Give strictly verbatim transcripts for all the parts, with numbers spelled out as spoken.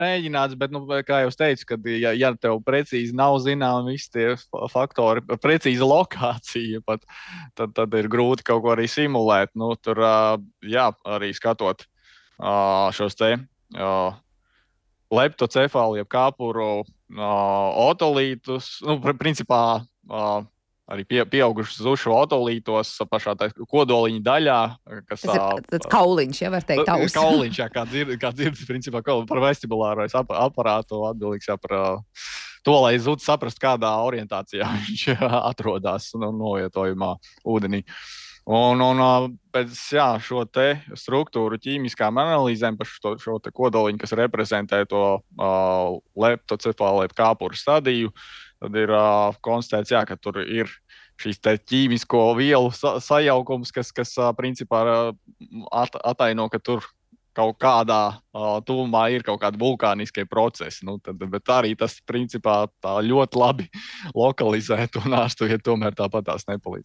mēģināts, bet, nu, kā jau es teicu, kad, ja, ja tev precīzi nav zināmi visi tie faktori, precīza lokācija pat, tad, tad ir grūti kaut ko arī simulēt. Nu, tur, jā, arī skatot šos te leptocefālu, jeb kāpuru otolītus, nu, principā arī pie, pieaugušas zušu otolītos pašā tā kodoliņa daļā. Kas, tas ir tāds kauliņš, ja var teikt, tavs. Kauliņš, jā, kā dzird, kā dzird, principā, par vestibulārais aparātu atbildīgs, jā, par to, lai zudis saprast, kādā orientācijā viņš atrodas, nu, novietojumā ūdenī. Un, un pēc jā, šo te struktūru ķīmiskām analīzēm par šo, šo te kodoliņu, kas reprezentē to uh, leptocefālu, jeb kāpuru stadiju, tad ir uh, konstatēts, jā, ka tur ir šīs te ķīmisko vielu sa sajaukums, kas, kas uh, principā uh, at ataino, ka tur kaut kādā uh, tuvumā ir kaut kādi vulkāniskie procesi. Nu, tad, bet arī tas principā tā ļoti labi lokalizē to nāstu, ja tomēr tāpat tās nepalīdz.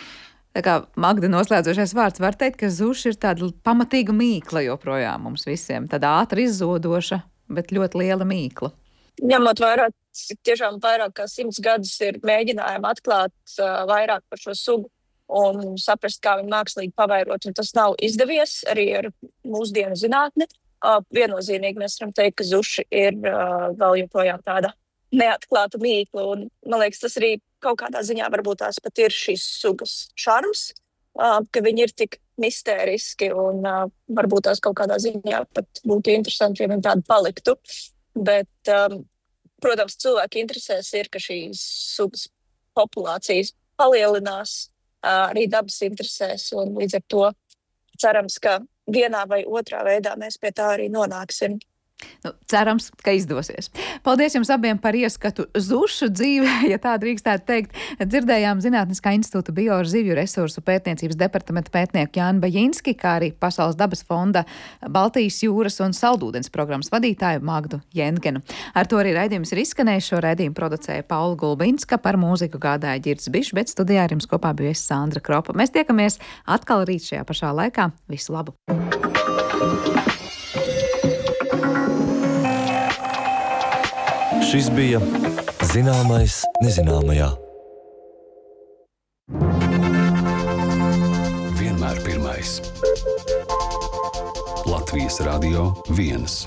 Tā kā Magda noslēdzošais vārds, var teikt, ka zuša ir tāda pamatīga mīkla joprojām mums visiem. Tāda ātri izzodoša, bet ļoti liela mīkla. Ņemot vairāk, tiešām vairāk kā simts gadus ir mēģinājumi atklāt uh, vairāk par šo sugu un saprast, kā viņu mākslīgi pavairot. Un tas nav izdevies arī ar mūsdienu zinātni. Uh, viennozīmīgi mēs varam teikt, ka zuša ir uh, vēl joprojām tāda neatklāta mīkla. Un, man liekas, tas arī kaut kādā ziņā varbūt tās pat ir šīs sugas šarms, uh, ka viņi ir tik mistēriski un uh, varbūt tās kaut kādā ziņā pat būtu interesanti, ja viņi tādi paliktu. Bet, um, protams, cilvēki interesēs ir, ka šīs sugas populācijas palielinās, uh, arī dabas interesēs, un līdz ar to cerams, ka vienā vai otrā veidā mēs pie tā arī nonāksim. Nu, cerams, ka izdosies. Paldies jums abiem par ieskatu zušu dzīvē, ja tā drīkstētu teikt. Dzirdējām Zinātniskā institūta bio zivju resursu pētniecības departamenta pētnieku Jāni Baļinski, kā arī Pasaules dabas fonda Baltijas jūras un saldūdens programmas vadītāju Magdu Jentgenu. Ar to arī raidījums ir izskanējis. Šo raidījumu producēja Paula Gulbinska, par mūziku gādāja Ģirds Bišs, bet studijā ar jums kopā bija Sandra Kropa. Mēs tiekamies atkal rīt šajā pašā laikā. Visu labu! Šis bija Zināmais nezināmajā. Vienmēr pirmais. Latvijas Radio viens.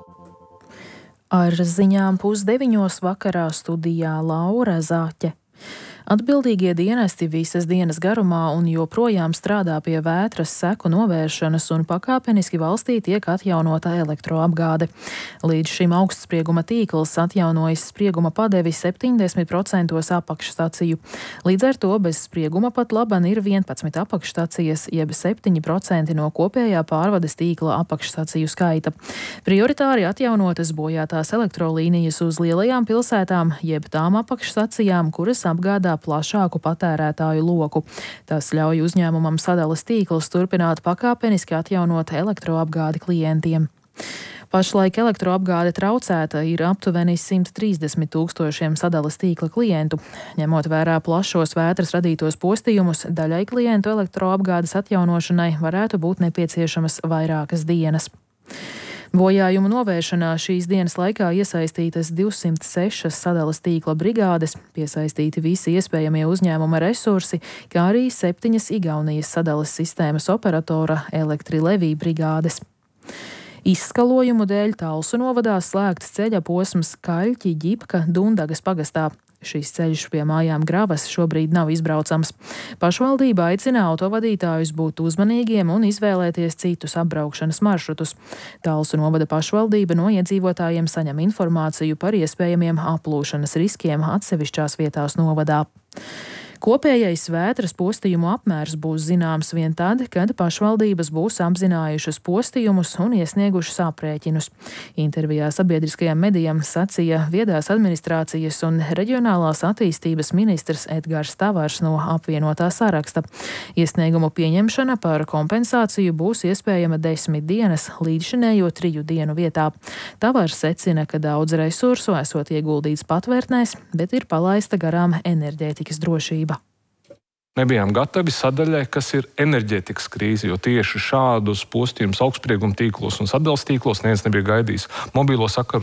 Ar ziņām pusdeviņos vakarā studijā Laura Zāķe. Atbildīgie dienesti visas dienas garumā un joprojām strādā pie vētras seku novēršanas un pakāpeniski valstī tiek atjaunota elektroapgāde. Līdz šim augstsprieguma tīkls atjaunojas sprieguma padevi septiņdesmit procentos apakšstaciju. Līdz ar to bez sprieguma pat laban ir vienpadsmit apakšstacijas, jeb septiņi procenti no kopējā pārvades tīkla apakšstaciju skaita. Prioritāri atjaunotas bojātās elektrolīnijas uz lielajām pilsētām, jeb tām apakšstacijām, kuras apgādā plašāku patērētāju loku. Tas ļauj uzņēmumam Sadalas tīkls turpināt pakāpeniski atjaunot elektroapgādi klientiem. Pašlaik elektroapgāde traucēta ir aptuveni simt trīsdesmit tūkstošiem Sadalas tīkla klientu. Ņemot vērā plašos vētras radītos postījumus, daļai klientu elektroapgādes atjaunošanai varētu būt nepieciešamas vairākas dienas. Bojājumu novēršanā šīs dienas laikā iesaistītas divsimt sešas Sadalas tīkla brigādes, piesaistīti visi iespējamie uzņēmuma resursi, kā arī septiņas Igaunijas sadalas sistēmas operatora Elektrilevī brigādes. Izskalojumu dēļ Talsu novadā slēgts ceļa posms Kaļķi, Ģipka, Dundagas pagastā. Šis ceļš pie mājām Gravas šobrīd nav izbraucams. Pašvaldība aicina autovadītājus būt uzmanīgiem un izvēlēties citus apbraukšanas maršrutus. Talsu novada pašvaldība no iedzīvotājiem saņem informāciju par iespējamiem aplūšanas riskiem atsevišķās vietās novadā. Kopējais vētras postījumu apmērs būs zināms vien tad, kad pašvaldības būs apzinājušas postījumus un iesniegušas aprēķinus. Intervijā sabiedriskajām medijām sacīja viedās administrācijas un reģionālās attīstības ministrs Edgars Tavars no apvienotā saraksta. Iesniegumu pieņemšana par kompensāciju būs iespējama desmit dienas līdzšinējo triju dienu vietā. Tavars secina, ka daudz resursu esot ieguldīts patvērtnēs, bet ir palaista garām enerģētikas drošība. nebijām gatavi sadaļai, kas ir enerģētikas krīze, jo tieši šādus postījumus augstsprieguma tīklos un sadales tīklos neviens nebija gaidījis. Mobilo sakaru